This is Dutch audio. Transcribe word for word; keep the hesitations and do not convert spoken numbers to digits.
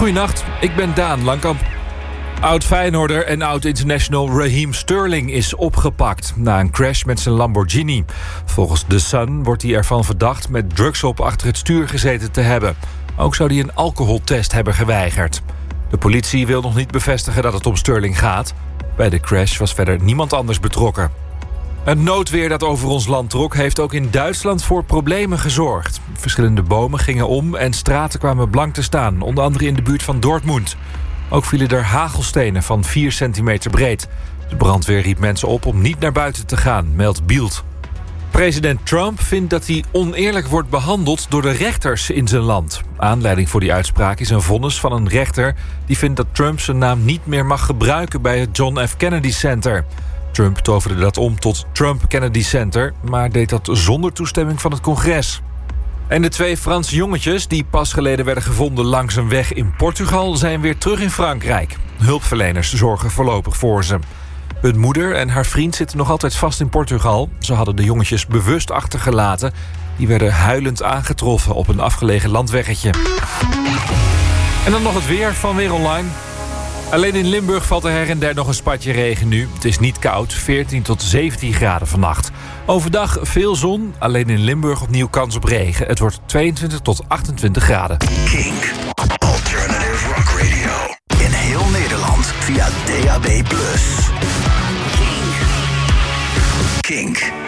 Goedenacht, ik ben Daan Langkamp. Oud-Feyenoorder en oud-international Raheem Sterling is opgepakt na een crash met zijn Lamborghini. Volgens The Sun wordt hij ervan verdacht met drugs op achter het stuur gezeten te hebben. Ook zou hij een alcoholtest hebben geweigerd. De politie wil nog niet bevestigen dat het om Sterling gaat. Bij de crash was verder niemand anders betrokken. Het noodweer dat over ons land trok heeft ook in Duitsland voor problemen gezorgd. Verschillende bomen gingen om en straten kwamen blank te staan, onder andere in de buurt van Dortmund. Ook vielen er hagelstenen van vier centimeter breed. De brandweer riep mensen op om niet naar buiten te gaan, meldt Bild. President Trump vindt dat hij oneerlijk wordt behandeld door de rechters in zijn land. Aanleiding voor die uitspraak is een vonnis van een rechter die vindt dat Trump zijn naam niet meer mag gebruiken bij het John F. Kennedy Center. Trump toverde dat om tot Trump Kennedy Center, maar deed dat zonder toestemming van het congres. En de twee Franse jongetjes die pas geleden werden gevonden langs een weg in Portugal zijn weer terug in Frankrijk. Hulpverleners zorgen voorlopig voor ze. Hun moeder en haar vriend zitten nog altijd vast in Portugal. Ze hadden de jongetjes bewust achtergelaten. Die werden huilend aangetroffen op een afgelegen landweggetje. En dan nog het weer van Weer Online. Alleen in Limburg valt er her en der nog een spatje regen nu. Het is niet koud, veertien tot zeventien graden vannacht. Overdag veel zon, alleen in Limburg opnieuw kans op regen. Het wordt tweeëntwintig tot achtentwintig graden. Kink, Alternative Rock Radio. In heel Nederland via D A B plus. Kink. Kink.